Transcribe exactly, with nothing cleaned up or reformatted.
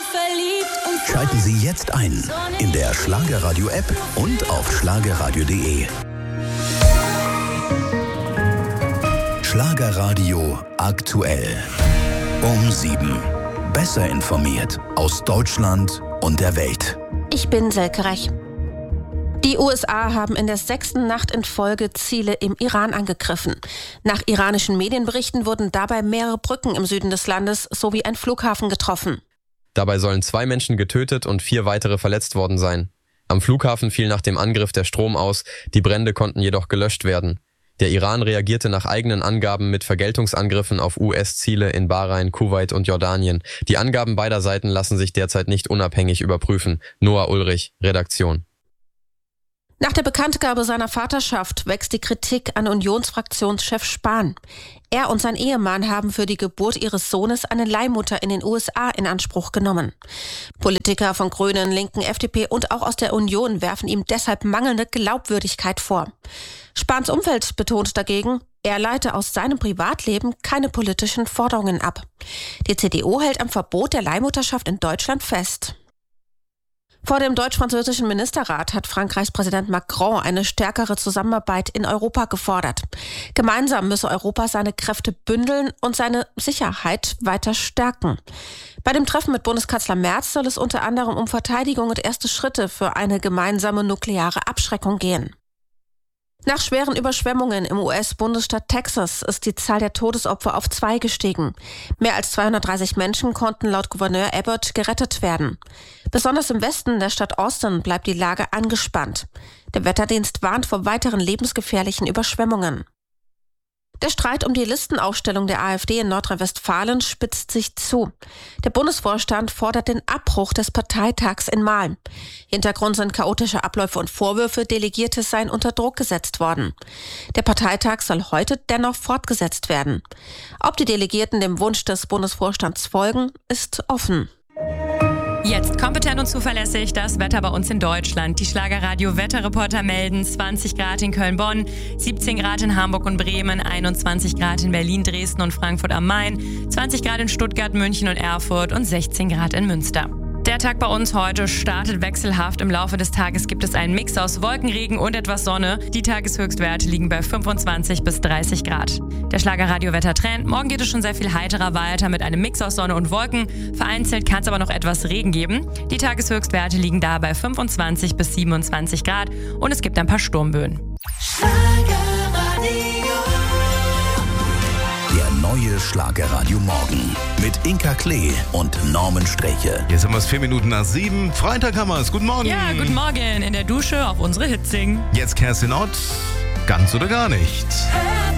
verliebt und Schalten Sie jetzt ein in der Schlagerradio-App und auf schlagerradio punkt de. Schlagerradio aktuell. Um sieben. Besser informiert aus Deutschland und der Welt. Ich bin Selke Rech. Die U S A haben in der sechsten Nacht in Folge Ziele im Iran angegriffen. Nach iranischen Medienberichten wurden dabei mehrere Brücken im Süden des Landes sowie ein Flughafen getroffen. Dabei sollen zwei Menschen getötet und vier weitere verletzt worden sein. Am Flughafen fiel nach dem Angriff der Strom aus, die Brände konnten jedoch gelöscht werden. Der Iran reagierte nach eigenen Angaben mit Vergeltungsangriffen auf U S-Ziele in Bahrain, Kuwait und Jordanien. Die Angaben beider Seiten lassen sich derzeit nicht unabhängig überprüfen. Noah Ulrich, Redaktion. Nach der Bekanntgabe seiner Vaterschaft wächst die Kritik an Unionsfraktionschef Spahn. Er und sein Ehemann haben für die Geburt ihres Sohnes eine Leihmutter in den U S A in Anspruch genommen. Politiker von Grünen, Linken, F D P und auch aus der Union werfen ihm deshalb mangelnde Glaubwürdigkeit vor. Spahns Umfeld betont dagegen, er leite aus seinem Privatleben keine politischen Forderungen ab. Die C D U hält am Verbot der Leihmutterschaft in Deutschland fest. Vor dem deutsch-französischen Ministerrat hat Frankreichs Präsident Macron eine stärkere Zusammenarbeit in Europa gefordert. Gemeinsam müsse Europa seine Kräfte bündeln und seine Sicherheit weiter stärken. Bei dem Treffen mit Bundeskanzler Merz soll es unter anderem um Verteidigung und erste Schritte für eine gemeinsame nukleare Abschreckung gehen. Nach schweren Überschwemmungen im U S-Bundesstaat Texas ist die Zahl der Todesopfer auf zwei gestiegen. Mehr als zweihundertdreißig Menschen konnten laut Gouverneur Abbott gerettet werden. Besonders im Westen der Stadt Austin bleibt die Lage angespannt. Der Wetterdienst warnt vor weiteren lebensgefährlichen Überschwemmungen. Der Streit um die Listenaufstellung der AfD in Nordrhein-Westfalen spitzt sich zu. Der Bundesvorstand fordert den Abbruch des Parteitags in Marl. Hintergrund sind chaotische Abläufe und Vorwürfe, Delegierte seien unter Druck gesetzt worden. Der Parteitag soll heute dennoch fortgesetzt werden. Ob die Delegierten dem Wunsch des Bundesvorstands folgen, ist offen. Jetzt kompetent und zuverlässig das Wetter bei uns in Deutschland. Die Schlagerradio-Wetterreporter melden zwanzig Grad in Köln-Bonn, siebzehn Grad in Hamburg und Bremen, einundzwanzig Grad in Berlin, Dresden und Frankfurt am Main, zwanzig Grad in Stuttgart, München und Erfurt und sechzehn Grad in Münster. Der Tag bei uns heute startet wechselhaft. Im Laufe des Tages gibt es einen Mix aus Wolkenregen und etwas Sonne. Die Tageshöchstwerte liegen bei fünfundzwanzig bis dreißig Grad. Der Schlagerradio-Wetter-Trend. Morgen geht es schon sehr viel heiterer weiter mit einem Mix aus Sonne und Wolken. Vereinzelt kann es aber noch etwas Regen geben. Die Tageshöchstwerte liegen da bei fünfundzwanzig bis siebenundzwanzig Grad und es gibt ein paar Sturmböen. Der neue Schlagerradio Morgen mit Inka Klee und Norman Streche. Jetzt haben wir es vier Minuten nach sieben. Freitag haben wir es. Guten Morgen. Ja, guten Morgen. In der Dusche auf unsere Hits singen. Jetzt Kerstin Ott. Ganz oder gar nicht.